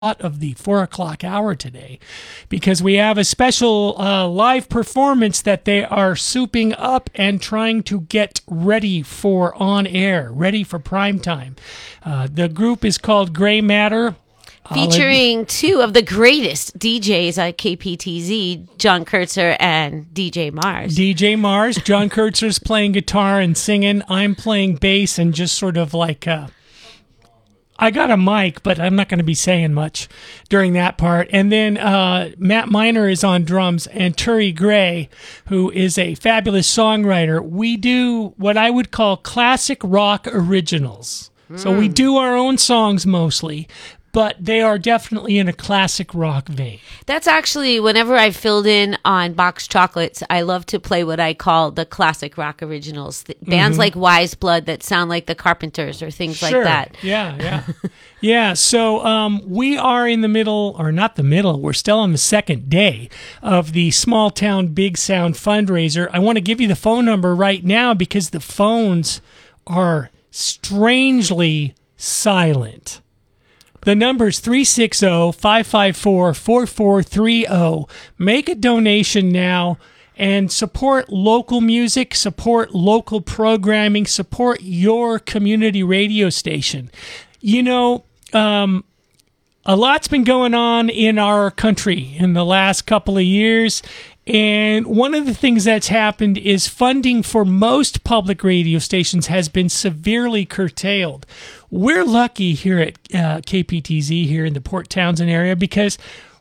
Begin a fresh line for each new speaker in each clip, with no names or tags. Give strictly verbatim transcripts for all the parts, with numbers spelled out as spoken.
of the four o'clock hour today, because we have a special uh, live performance that they are souping up and trying to get ready for on air, ready for prime time. Uh, the group is called Gray Matter.
Featuring two of the greatest D Js at K P T Z, John Kurtzer and D J Mars.
D J Mars. John Kurtzer's playing guitar and singing. I'm playing bass and just sort of like... Uh, I got a mic, but I'm not going to be saying much during that part. And then uh, Matt Miner is on drums, and Turi Gray, who is a fabulous songwriter. We do what I would call classic rock originals. Mm. So we do our own songs mostly, but they are definitely in a classic rock vein.
That's actually, whenever I've filled in on Box Chocolates, I love to play what I call the classic rock originals. The bands mm-hmm. like Wise Blood that sound like the Carpenters or things
sure.
like that.
Yeah, yeah. yeah, so um, we are in the middle, or not the middle, we're still on the second day of the Small Town Big Sound fundraiser. I want to give you the phone number right now because the phones are strangely silent. The number is three six zero, five five four, four four three zero. Make a donation now and support local music, support local programming, support your community radio station. You know, um, a lot's been going on in our country in the last couple of years. And one of the things that's happened is funding for most public radio stations has been severely curtailed. We're lucky here at uh, K P T Z here in the Port Townsend area because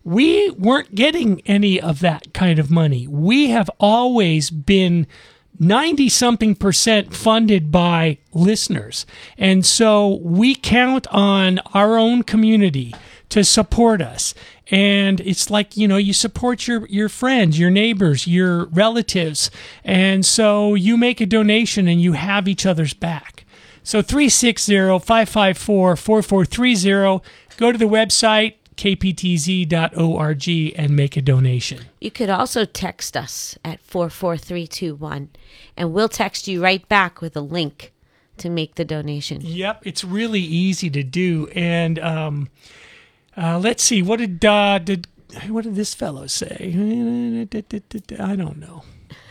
we weren't getting any of that kind of money. We have always been ninety-something percent funded by listeners. And so we count on our own community to support us. And it's like, you know, you support your, your friends, your neighbors, your relatives. And so you make a donation and you have each other's back. So three six zero, five five four, four four three zero. Go to the website, k p t z dot org, and make a donation.
You could also text us at four four three two one, and we'll text you right back with a link to make the donation.
Yep, it's really easy to do. And um, uh, let's see, what did uh, did what did this fellow say? I don't know.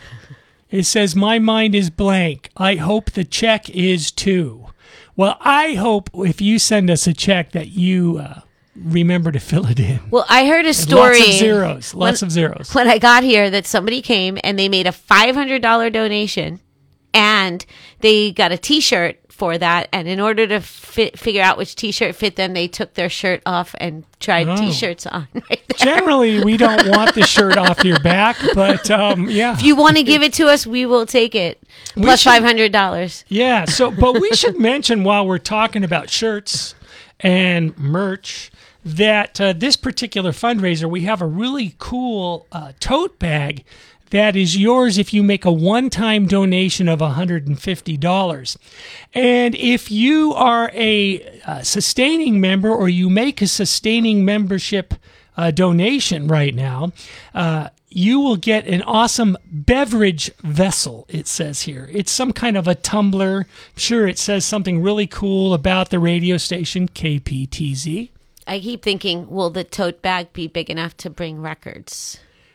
It says, my mind is blank. I hope the check is too. Well, I hope if you send us a check that you uh, remember to fill it in.
Well, I heard a story.
Lots of zeros. Lots
when,
of zeros.
When I got here, that somebody came and they made a five hundred dollars donation and they got a T-shirt for that. And in order to fit, figure out which T-shirt fit them, they took their shirt off and tried oh. T-shirts on. Right there.
Generally, we don't want the shirt off your back, but um, yeah.
If you want to give it to us, we will take it.
We
Plus
should,
five hundred dollars.
Yeah. So, but we should mention while we're talking about shirts and merch that uh, this particular fundraiser, we have a really cool uh, tote bag that is yours if you make a one-time donation of one hundred fifty dollars. And if you are a, a sustaining member or you make a sustaining membership uh, donation right now, uh, you will get an awesome beverage vessel, it says here. It's some kind of a tumbler. Sure, it says something really cool about the radio station, K P T Z.
I keep thinking, will the tote bag be big enough to bring records?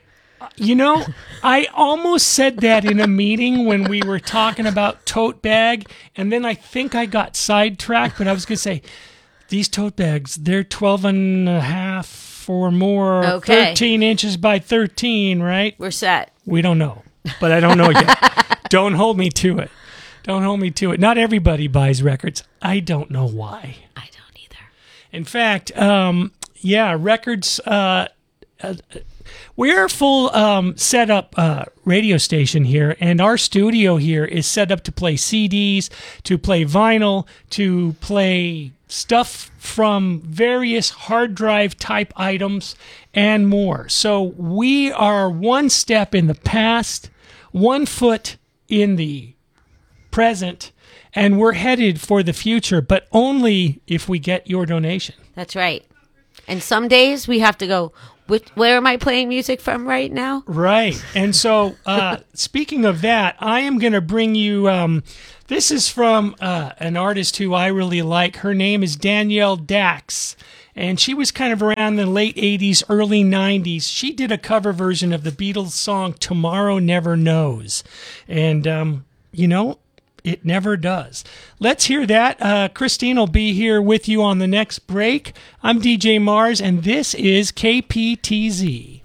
You know, I almost said that in a meeting when we were talking about tote bag, and then I think I got sidetracked, but I was going to say, these tote bags, they're twelve and a half or more,
okay.
thirteen inches by thirteen, right?
We're set.
We don't know, but I don't know yet. Don't hold me to it. Don't hold me to it. Not everybody buys records. I don't know why.
I don't either.
In fact, um, yeah, records... Uh, uh, We're a full um, setup uh, radio station here, and our studio here is set up to play C Ds, to play vinyl, to play stuff from various hard drive type items, and more. So we are one step in the past, one foot in the present, and we're headed for the future, but only if we get your donation.
That's right. And some days we have to go, Which, where am I playing music from right now?
Right. And so, uh, speaking of that, I am going to bring you, um, this is from uh, an artist who I really like. Her name is Danielle Dax. and she was kind of around the late eighties, early nineties. She did a cover version of the Beatles song Tomorrow Never Knows. And, um, you know, it never does. Let's hear that. Uh, Christine will be here with you on the next break. I'm D J Mars, and this is K P T Z.